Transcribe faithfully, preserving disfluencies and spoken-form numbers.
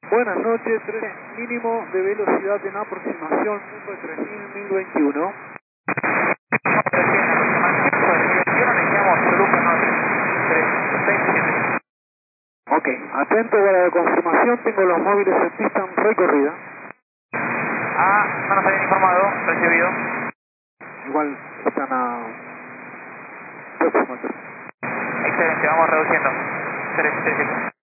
Buenas noches, tres mínimo de velocidad en aproximación, número tres mil, mil veintiuno. Ok, atento a la confirmación, tengo los móviles en pista en recorrida. Ah, no nos habían informado, recibido. Igual están a próximo. Excelente, vamos reduciendo. tres, tres, siete.